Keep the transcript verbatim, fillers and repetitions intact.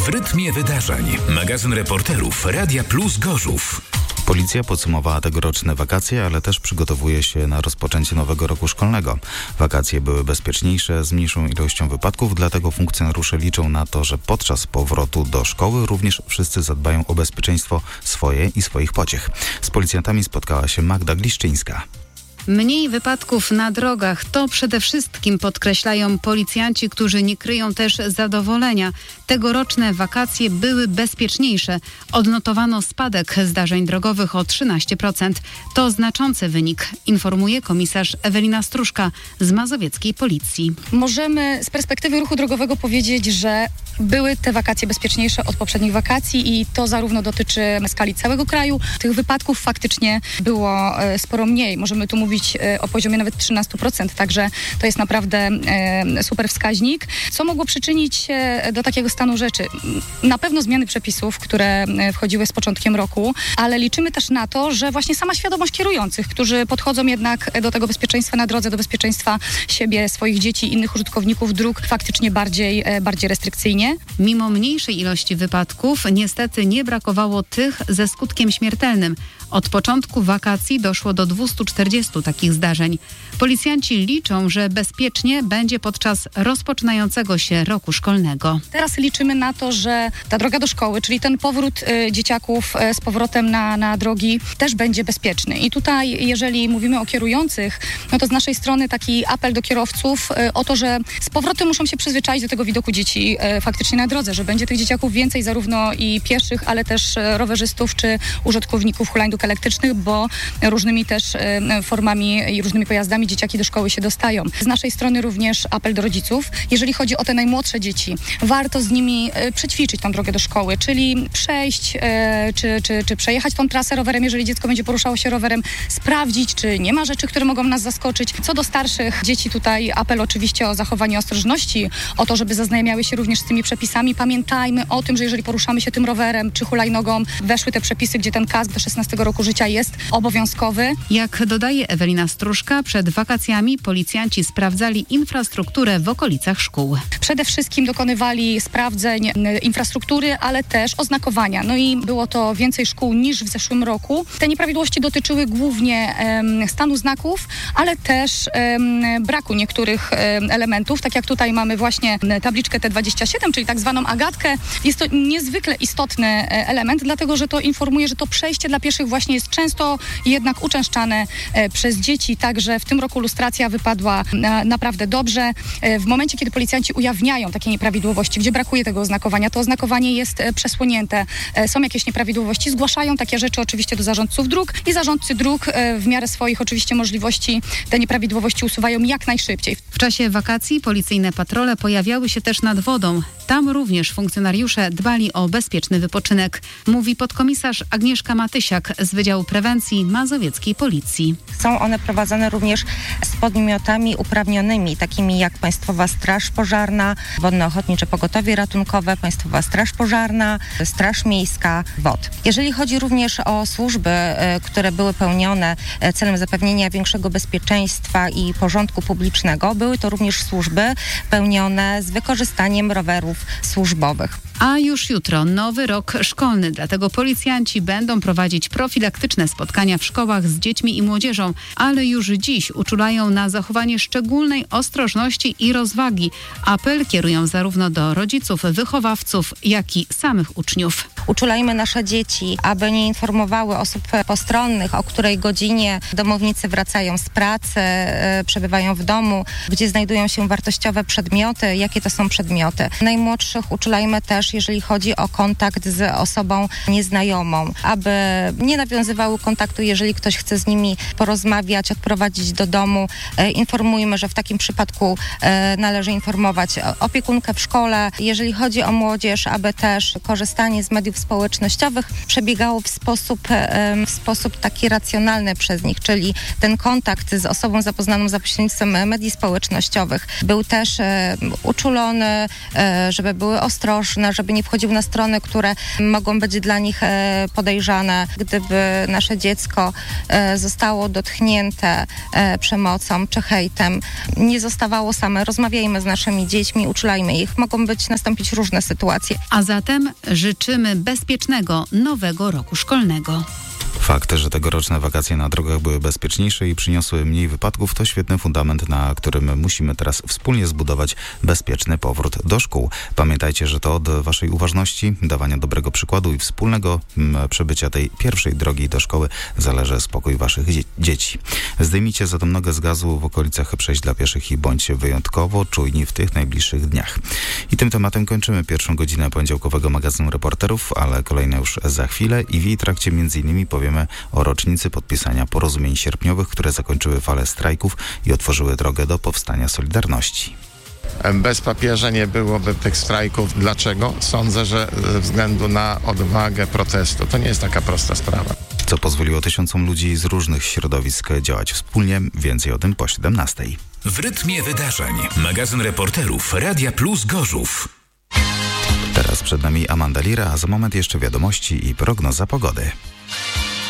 W rytmie wydarzeń. Magazyn reporterów Radia Plus Gorzów. Policja podsumowała tegoroczne wakacje, ale też przygotowuje się na rozpoczęcie nowego roku szkolnego. Wakacje były bezpieczniejsze, z mniejszą ilością wypadków, dlatego funkcjonariusze liczą na to, że podczas powrotu do szkoły również wszyscy zadbają o bezpieczeństwo swoje i swoich pociech. Z policjantami spotkała się Magda Gliszczyńska. Mniej wypadków na drogach to przede wszystkim podkreślają policjanci, którzy nie kryją też zadowolenia. Tegoroczne wakacje były bezpieczniejsze. Odnotowano spadek zdarzeń drogowych o trzynaście procent. To znaczący wynik, informuje komisarz Ewelina Struszka z mazowieckiej policji. Możemy z perspektywy ruchu drogowego powiedzieć, że były te wakacje bezpieczniejsze od poprzednich wakacji i to zarówno dotyczy skali całego kraju. Tych wypadków faktycznie było sporo mniej. Możemy tu mówić o poziomie nawet trzynaście procent, także to jest naprawdę super wskaźnik. Co mogło przyczynić się do takiego stanu rzeczy? Na pewno zmiany przepisów, które wchodziły z początkiem roku, ale liczymy też na to, że właśnie sama świadomość kierujących, którzy podchodzą jednak do tego bezpieczeństwa na drodze, do bezpieczeństwa siebie, swoich dzieci, innych użytkowników dróg faktycznie bardziej, bardziej restrykcyjnie. Mimo mniejszej ilości wypadków niestety nie brakowało tych ze skutkiem śmiertelnym. Od początku wakacji doszło do dwieście czterdzieści takich zdarzeń. Policjanci liczą, że bezpiecznie będzie podczas rozpoczynającego się roku szkolnego. Teraz liczymy na to, że ta droga do szkoły, czyli ten powrót y, dzieciaków y, z powrotem na, na drogi też będzie bezpieczny. I tutaj, jeżeli mówimy o kierujących, no to z naszej strony taki apel do kierowców y, o to, że z powrotem muszą się przyzwyczaić do tego widoku dzieci y, faktycznie na drodze, że będzie tych dzieciaków więcej, zarówno i pieszych, ale też y, rowerzystów czy użytkowników hulajnóg elektrycznych, bo różnymi też y, formami i różnymi pojazdami dzieciaki do szkoły się dostają. Z naszej strony również apel do rodziców. Jeżeli chodzi o te najmłodsze dzieci, warto z nimi y, przećwiczyć tą drogę do szkoły, czyli przejść y, czy, czy, czy przejechać tą trasę rowerem, jeżeli dziecko będzie poruszało się rowerem, sprawdzić, czy nie ma rzeczy, które mogą nas zaskoczyć. Co do starszych dzieci, tutaj apel oczywiście o zachowanie ostrożności, o to, żeby zaznajamiały się również z tymi przepisami. Pamiętajmy o tym, że jeżeli poruszamy się tym rowerem czy hulajnogą, weszły te przepisy, gdzie ten kask do szesnastego roku życia jest obowiązkowy. Jak dodaje Ewelina Struszka, przed wakacjami policjanci sprawdzali infrastrukturę w okolicach szkół. Przede wszystkim dokonywali sprawdzeń infrastruktury, ale też oznakowania. No i było to więcej szkół niż w zeszłym roku. Te nieprawidłowości dotyczyły głównie um, stanu znaków, ale też um, braku niektórych um, elementów. Tak jak tutaj mamy właśnie tabliczkę T dwadzieścia siedem, czyli tak zwaną Agatkę. Jest to niezwykle istotny element, dlatego że to informuje, że to przejście dla pieszych właśnie jest często jednak uczęszczane e, przez dzieci, także w tym roku lustracja wypadła na, naprawdę dobrze. E, w momencie, kiedy policjanci ujawniają takie nieprawidłowości, gdzie brakuje tego oznakowania, to oznakowanie jest e, przesłonięte, e, są jakieś nieprawidłowości, zgłaszają takie rzeczy oczywiście do zarządców dróg i zarządcy dróg e, w miarę swoich oczywiście możliwości te nieprawidłowości usuwają jak najszybciej. W czasie wakacji policyjne patrole pojawiały się też nad wodą. Tam również funkcjonariusze dbali o bezpieczny wypoczynek, mówi podkomisarz Agnieszka Matysiak z Wydziału Prewencji Mazowieckiej Policji. Są one prowadzone również z podmiotami uprawnionymi, takimi jak Państwowa Straż Pożarna, Wodno-Ochotnicze Pogotowie Ratunkowe, Państwowa Straż Pożarna, Straż Miejska, W O D. Jeżeli chodzi również o służby, które były pełnione celem zapewnienia większego bezpieczeństwa i porządku publicznego, były to również służby pełnione z wykorzystaniem rowerów służbowych. A już jutro nowy rok szkolny, dlatego policjanci będą prowadzić profilaktyczne spotkania w szkołach z dziećmi i młodzieżą, ale już dziś uczulają na zachowanie szczególnej ostrożności i rozwagi. Apel kierują zarówno do rodziców, wychowawców, jak i samych uczniów. Uczulajmy nasze dzieci, aby nie informowały osób postronnych, o której godzinie domownicy wracają z pracy, yy, przebywają w domu, gdzie znajdują się wartościowe przedmioty, jakie to są przedmioty. Najmłodszych uczulajmy też, jeżeli chodzi o kontakt z osobą nieznajomą, aby nie nawiązywały kontaktu, jeżeli ktoś chce z nimi porozmawiać, odprowadzić do domu. E, informujmy, że w takim przypadku e, należy informować opiekunkę w szkole. Jeżeli chodzi o młodzież, aby też korzystanie z mediów społecznościowych przebiegało w sposób, e, w sposób taki racjonalny przez nich, czyli ten kontakt z osobą zapoznaną za pośrednictwem mediów społecznościowych był też e, uczulony, e, żeby żeby były ostrożne, żeby nie wchodziły na strony, które mogą być dla nich e, podejrzane. Gdyby nasze dziecko e, zostało dotknięte e, przemocą czy hejtem, nie zostawało same. Rozmawiajmy z naszymi dziećmi, uczulajmy ich. Mogą być nastąpić różne sytuacje. A zatem życzymy bezpiecznego nowego roku szkolnego. Fakt, że tegoroczne wakacje na drogach były bezpieczniejsze i przyniosły mniej wypadków, to świetny fundament, na którym musimy teraz wspólnie zbudować bezpieczny powrót do szkół. Pamiętajcie, że to od waszej uważności, dawania dobrego przykładu i wspólnego m, przebycia tej pierwszej drogi do szkoły zależy spokój waszych dzie- dzieci. Zdejmijcie zatem nogę z gazu w okolicach przejść dla pieszych i bądźcie wyjątkowo czujni w tych najbliższych dniach. I tym tematem kończymy pierwszą godzinę poniedziałkowego magazynu Reporterów, ale kolejne już za chwilę i w jej trakcie między innymi powiemy o rocznicy podpisania porozumień sierpniowych, które zakończyły falę strajków i otworzyły drogę do powstania Solidarności. Bez papieża nie byłoby tych strajków. Dlaczego? Sądzę, że ze względu na odwagę protestu. To nie jest taka prosta sprawa. Co pozwoliło tysiącom ludzi z różnych środowisk działać wspólnie. Więcej o tym po siedemnastej. W rytmie wydarzeń. Magazyn Reporterów Radia Plus Gorzów. Teraz przed nami Amanda Lira, a za moment jeszcze wiadomości i prognoza pogody.